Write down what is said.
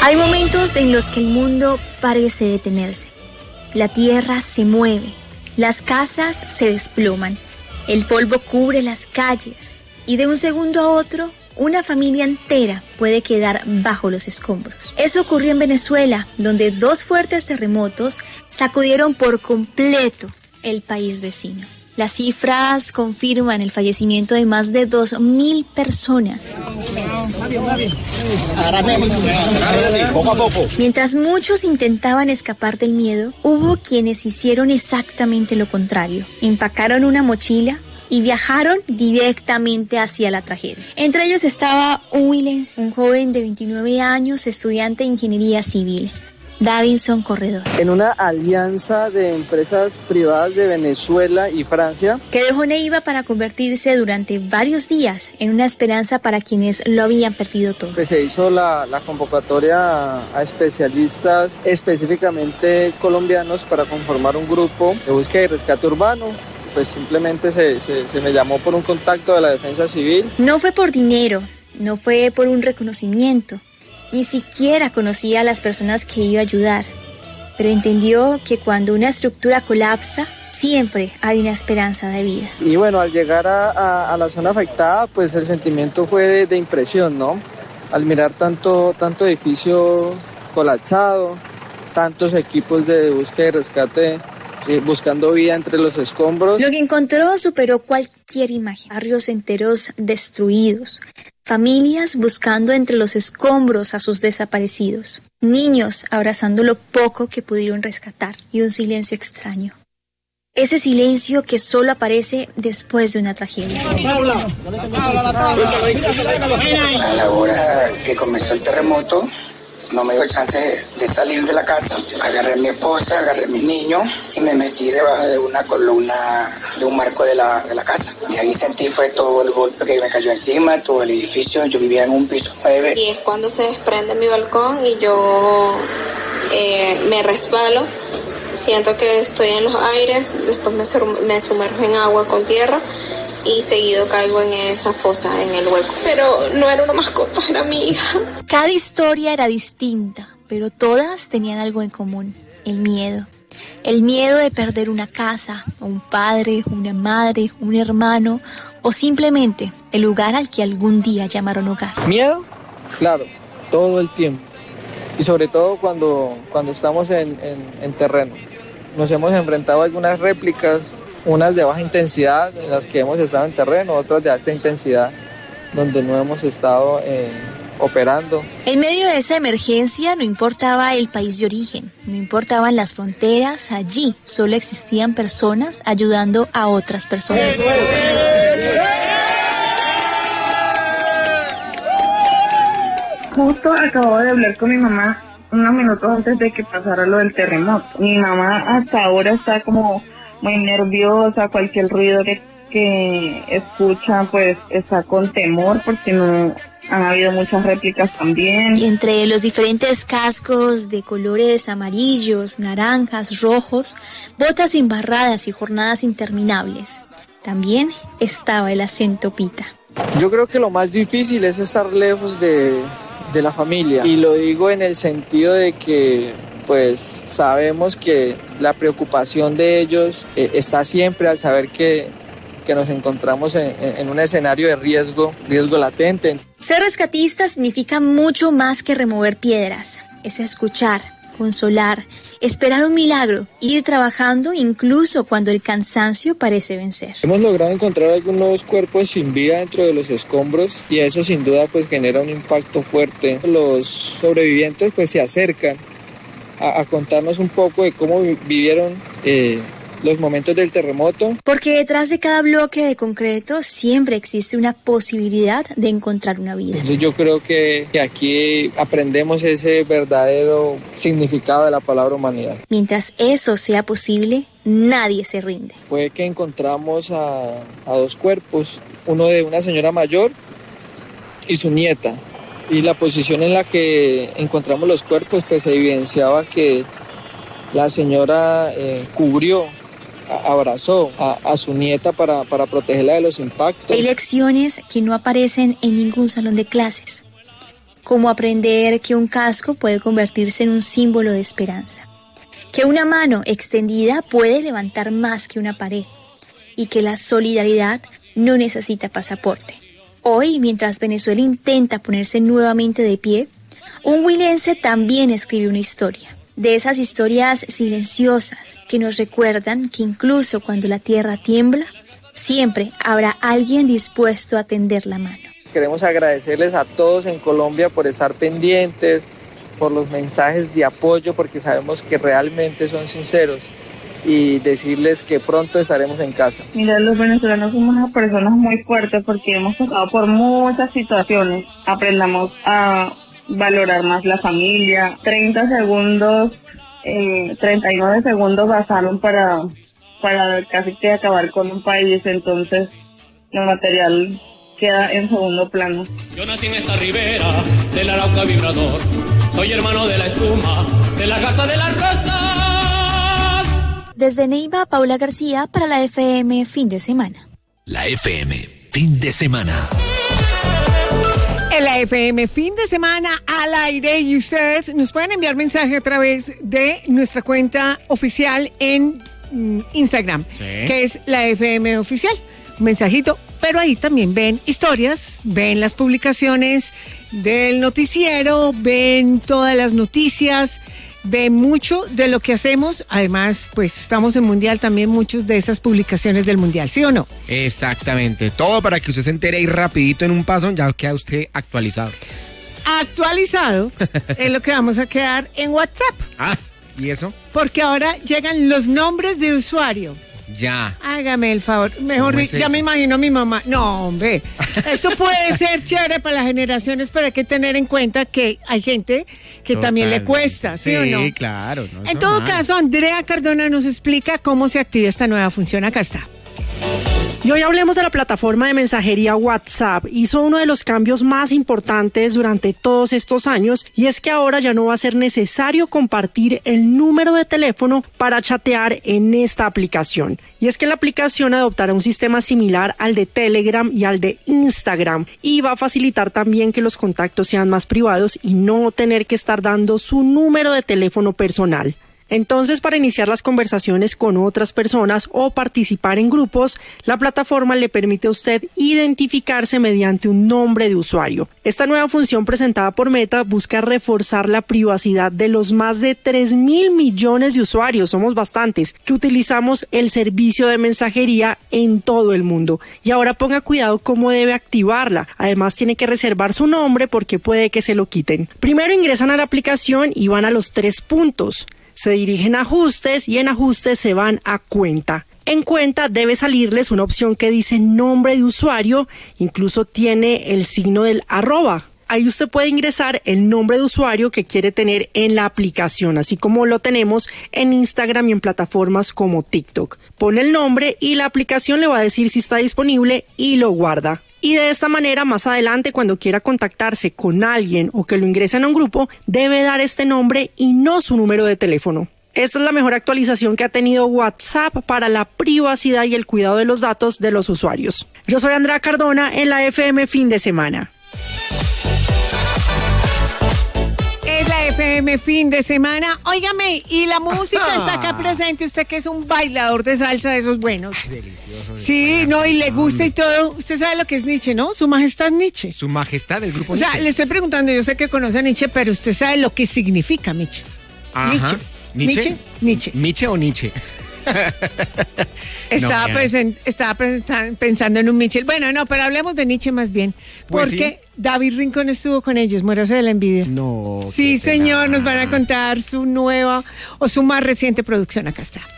Hay momentos en los que el mundo parece detenerse. La tierra se mueve, las casas se desploman, el polvo cubre las calles y de un segundo a otro, una familia entera puede quedar bajo los escombros. Eso ocurrió en Venezuela, donde 2 fuertes terremotos sacudieron por completo el país vecino. Las cifras confirman el fallecimiento de más de 2.000 personas. Mientras muchos intentaban escapar del miedo, hubo quienes hicieron exactamente lo contrario. Empacaron una mochila y viajaron directamente hacia la tragedia. Entre ellos estaba Willens, un joven de 29 años, estudiante de ingeniería civil. Davinson Corredor. En una alianza de empresas privadas de Venezuela y Francia, que dejó Neiva para convertirse durante varios días en una esperanza para quienes lo habían perdido todo. Pues se hizo la convocatoria a especialistas, específicamente colombianos, para conformar un grupo de búsqueda y rescate urbano. Pues simplemente se me llamó por un contacto de la Defensa Civil. No fue por dinero, no fue por un reconocimiento. Ni siquiera conocía a las personas que iba a ayudar, pero entendió que cuando una estructura colapsa, siempre hay una esperanza de vida. Y bueno, al llegar a la zona afectada, pues el sentimiento fue de impresión, ¿no? Al mirar tanto edificio colapsado, tantos equipos de búsqueda y rescate buscando vida entre los escombros. Lo que encontró superó cualquier imagen. Barrios enteros destruidos. Familias buscando entre los escombros a sus desaparecidos. Niños abrazando lo poco que pudieron rescatar. Y un silencio extraño. Ese silencio que solo aparece después de una tragedia. A la hora que comenzó el terremoto, no me dio chance de salir de la casa. Agarré a mi esposa, agarré a mis niños y me metí debajo de una columna de un marco de la casa. Y ahí sentí fue todo el golpe que me cayó encima, todo el edificio. Yo vivía en un piso 9. Y es cuando se desprende mi balcón y yo me resbalo. Siento que estoy en los aires, después me sumerjo en agua con tierra y seguido caigo en esa fosa, en el hueco. Pero no era una mascota, era mi hija. Cada historia era distinta, pero todas tenían algo en común: el miedo. El miedo de perder una casa, un padre, una madre, un hermano, o simplemente el lugar al que algún día llamaron hogar. ¿Miedo? Claro, todo el tiempo. Y sobre todo cuando estamos en terreno. Nos hemos enfrentado a algunas réplicas, unas de baja intensidad en las que hemos estado en terreno, otras de alta intensidad donde no hemos estado operando. En medio de esa emergencia no importaba el país de origen, no importaban las fronteras, allí solo existían personas ayudando a otras personas. Justo acabo de hablar con mi mamá unos minutos antes de que pasara lo del terremoto. Mi mamá hasta ahora está como muy nerviosa, cualquier ruido que escucha pues está con temor porque no han habido muchas réplicas también. Y entre los diferentes cascos de colores amarillos, naranjas, rojos, botas embarradas y jornadas interminables, también estaba el acento pita. Yo creo que lo más difícil es estar lejos de la familia, y lo digo en el sentido de que pues sabemos que la preocupación de ellos está siempre al saber que nos encontramos en un escenario de riesgo latente. Ser rescatista significa mucho más que remover piedras. Es escuchar, consolar, esperar un milagro, ir trabajando incluso cuando el cansancio parece vencer. Hemos logrado encontrar algunos cuerpos sin vida dentro de los escombros y eso sin duda pues genera un impacto fuerte. Los sobrevivientes pues se acercan a contarnos un poco de cómo vivieron los momentos del terremoto. Porque detrás de cada bloque de concreto siempre existe una posibilidad de encontrar una vida. Entonces yo creo que aquí aprendemos ese verdadero significado de la palabra humanidad. Mientras eso sea posible, nadie se rinde. Fue que encontramos a 2 cuerpos, uno de una señora mayor y su nieta. Y la posición en la que encontramos los cuerpos pues evidenciaba que la señora cubrió, abrazó a su nieta para protegerla de los impactos. Hay lecciones que no aparecen en ningún salón de clases. como aprender que un casco puede convertirse en un símbolo de esperanza, que una mano extendida puede levantar más que una pared y que la solidaridad no necesita pasaporte. Hoy, mientras Venezuela intenta ponerse nuevamente de pie, un huilense también escribe una historia. De esas historias silenciosas que nos recuerdan que incluso cuando la tierra tiembla, siempre habrá alguien dispuesto a tender la mano. Queremos agradecerles a todos en Colombia por estar pendientes, por los mensajes de apoyo, porque sabemos que realmente son sinceros, y decirles que pronto estaremos en casa. Mira, los venezolanos somos unas personas muy fuertes porque hemos pasado por muchas situaciones. Aprendamos a valorar más la familia. 39 segundos bastaron para casi que acabar con un país, entonces lo material queda en segundo plano. Yo nací en esta ribera del Arauca vibrador, soy hermano de la espuma, de la casa de las rosas. Desde Neiva, Paula García para la FM Fin de Semana. La FM Fin de Semana. En la FM Fin de Semana al aire, y ustedes nos pueden enviar mensaje a través de nuestra cuenta oficial en Instagram, que es la FM Oficial. Un mensajito, pero ahí también ven historias, ven las publicaciones del noticiero, ven todas las noticias, ven mucho de lo que hacemos. Además, pues estamos en Mundial también, muchas de esas publicaciones del Mundial, ¿sí o no? Exactamente, todo para que usted se entere ahí rapidito en un paso, ya queda usted actualizado. Actualizado es lo que vamos a quedar en WhatsApp. Ah, ¿y eso? Porque ahora llegan los nombres de usuario. Ya. Hágame el favor. Mejor dicho, ya me imagino a mi mamá. No, hombre. Esto puede ser chévere para las generaciones, pero hay que tener en cuenta que hay gente que también le cuesta, ¿sí o no? Sí, claro. No, en todo caso, Andrea Cardona nos explica cómo se activa esta nueva función. Acá está. Y hoy hablemos de la plataforma de mensajería WhatsApp. Hizo uno de los cambios más importantes durante todos estos años, y es que ahora ya no va a ser necesario compartir el número de teléfono para chatear en esta aplicación. Y es que la aplicación adoptará un sistema similar al de Telegram y al de Instagram, y va a facilitar también que los contactos sean más privados y no tener que estar dando su número de teléfono personal. Entonces, para iniciar las conversaciones con otras personas o participar en grupos, la plataforma le permite a usted identificarse mediante un nombre de usuario. Esta nueva función presentada por Meta busca reforzar la privacidad de los más de 3.000 millones de usuarios, somos bastantes, que utilizamos el servicio de mensajería en todo el mundo. Y ahora ponga cuidado cómo debe activarla. Además, tiene que reservar su nombre porque puede que se lo quiten. Primero ingresan a la aplicación y van a los 3 puntos. Se dirigen a ajustes y en ajustes se van a cuenta. En cuenta debe salirles una opción que dice nombre de usuario, incluso tiene el signo del @. Ahí usted puede ingresar el nombre de usuario que quiere tener en la aplicación, así como lo tenemos en Instagram y en plataformas como TikTok. Pone el nombre y la aplicación le va a decir si está disponible y lo guarda. Y de esta manera, más adelante, cuando quiera contactarse con alguien o que lo ingresen a un grupo, debe dar este nombre y no su número de teléfono. Esta es la mejor actualización que ha tenido WhatsApp para la privacidad y el cuidado de los datos de los usuarios. Yo soy Andrea Cardona en la FM Fin de Semana. Es la FM Fin de Semana. Óigame, y la música está acá presente. Usted que es un bailador de salsa de esos buenos. Delicioso. Sí, no, y le gusta y todo. Usted sabe lo que es Nietzsche, ¿no? Su Majestad Nietzsche. Su Majestad, el grupo O sea, Nietzsche. le estoy preguntando, yo sé que conoce a Nietzsche, pero usted sabe lo que significa Nietzsche. Ajá. Nietzsche. ¿Nietzsche o Nietzsche? Estaba pensando en un Michel. Bueno, no, pero hablemos de Nietzsche más bien. Pues porque David Rincón estuvo con ellos, muérase de la envidia. No. Sí, señor, nos van a contar su nueva o su más reciente producción. Acá está.